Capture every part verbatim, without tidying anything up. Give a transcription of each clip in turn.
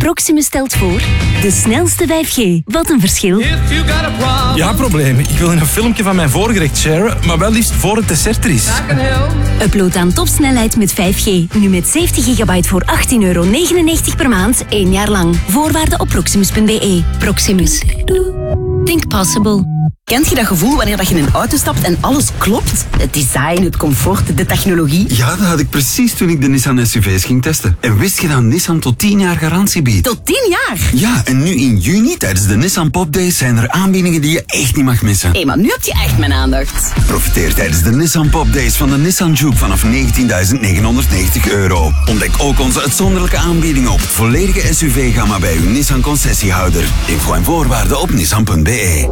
Proximus stelt voor de snelste vijf G. Wat een verschil. Ja, probleem. Ik wil een filmpje van mijn voorgerecht sharen, maar wel liefst voor het dessert er is. Upload aan topsnelheid met vijf G. Nu met zeventig gigabyte voor achttien euro negenennegentig per maand, één jaar lang. Voorwaarden op proximus punt b e. Proximus. Think possible. Kent je dat gevoel wanneer je in een auto stapt en alles klopt? Het design, het comfort, de technologie. Ja, dat had ik precies toen ik de Nissan S U V's ging testen. En wist je dat Nissan tot tien jaar garantie biedt? Tot tien jaar? Ja, en nu in juni tijdens de Nissan Pop Days zijn er aanbiedingen die je echt niet mag missen. Hé, maar nu heb je echt mijn aandacht. Profiteer tijdens de Nissan Pop Days van de Nissan Juke vanaf negentienduizend negenhonderdnegentig euro. Ontdek ook onze uitzonderlijke aanbiedingen op het volledige S U V-gamma bij uw Nissan concessiehouder. Info en voorwaarden op nissan punt b e.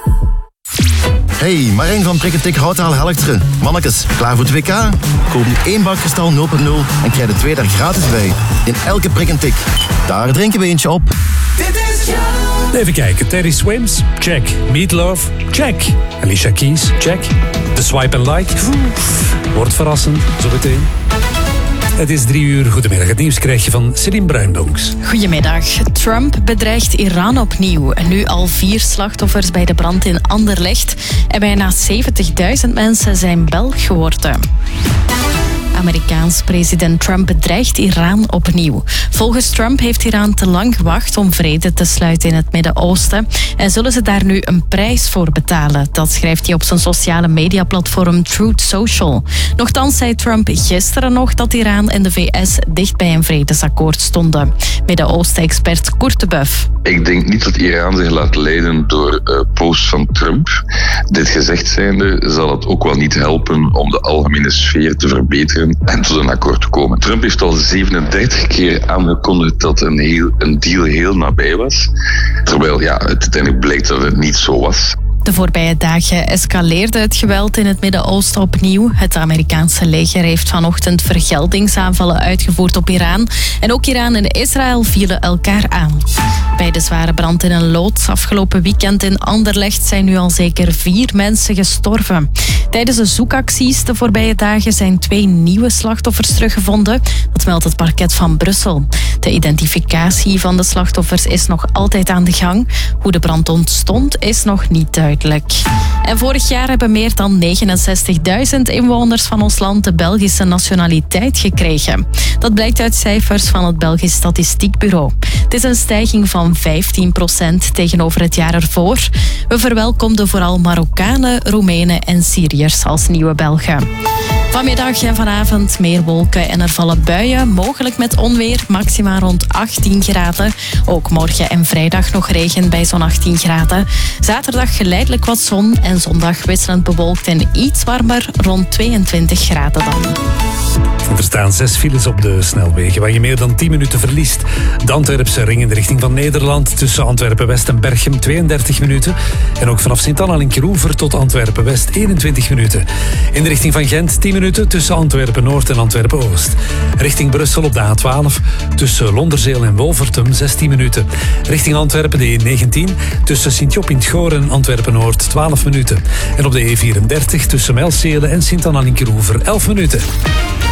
Hey, Marijn van Prikketik Houtaal Helkteren. Mannekes, klaar voor het W K? Koop nu één bak Kristal nul punt nul en krijg er twee daar gratis bij. In elke prik en tik. Daar drinken we eentje op. Even kijken. Terry Swims? Check. Meatloaf? Check. Alicia Keys? Check. De Swipe and Like? Wordt verrassend. Zo meteen. Het is drie uur. Goedemiddag. Het nieuws krijg je van Céline Bruindonks. Goedemiddag. Trump bedreigt Iran opnieuw. Nu al vier slachtoffers bij de brand in Anderlecht. En bijna zeventigduizend mensen zijn Belg geworden. Amerikaans president Trump bedreigt Iran opnieuw. Volgens Trump heeft Iran te lang gewacht om vrede te sluiten in het Midden-Oosten en zullen ze daar nu een prijs voor betalen. Dat schrijft hij op zijn sociale mediaplatform Truth Social. Nochtans zei Trump gisteren nog dat Iran en de V S dicht bij een vredesakkoord stonden. Midden-Oosten-expert Koert de Buff. Ik denk niet dat Iran zich laat leiden door uh, posts van Trump. Dit gezegd zijnde zal het ook wel niet helpen om de algemene sfeer te verbeteren en tot een akkoord te komen. Trump heeft al zevenendertig keer aangekondigd dat een, heel, een deal heel nabij was. Terwijl ja, het uiteindelijk blijkt dat het niet zo was. De voorbije dagen escaleerde het geweld in het Midden-Oosten opnieuw. Het Amerikaanse leger heeft vanochtend vergeldingsaanvallen uitgevoerd op Iran. En ook Iran en Israël vielen elkaar aan. Bij de zware brand in een loods afgelopen weekend in Anderlecht zijn nu al zeker vier mensen gestorven. Tijdens de zoekacties de voorbije dagen zijn twee nieuwe slachtoffers teruggevonden. Dat meldt het parket van Brussel. De identificatie van de slachtoffers is nog altijd aan de gang. Hoe de brand ontstond is nog niet duidelijk. En vorig jaar hebben meer dan negenenzestigduizend inwoners van ons land de Belgische nationaliteit gekregen. Dat blijkt uit cijfers van het Belgisch Statistiekbureau. Het is een stijging van vijftien procent tegenover het jaar ervoor. We verwelkomden vooral Marokkanen, Roemenen en Syriërs als nieuwe Belgen. Vanmiddag en vanavond meer wolken en er vallen buien, mogelijk met onweer, maxima rond achttien graden. Ook morgen en vrijdag nog regen bij zo'n achttien graden. Zaterdag geleidelijk wat zon en zondag wisselend bewolkt en iets warmer, rond tweeëntwintig graden dan. Er staan zes files op de snelwegen waar je meer dan tien minuten verliest. De Antwerpse ring in de richting van Nederland tussen Antwerpen-West en Berchem tweeëndertig minuten. En ook vanaf Sint-Anna en Keroever tot Antwerpen-West eenentwintig minuten. In de richting van Gent tien minuten tussen Antwerpen-Noord en Antwerpen-Oost. Richting Brussel op de A twaalf tussen Londerzeel en Wolvertem zestien minuten. Richting Antwerpen de E negentien tussen Sint-Job in het Goor en Antwerpen-Noord twaalf minuten. En op de E vierendertig tussen Mijlsele en Sint-Anna en Keroever elf minuten.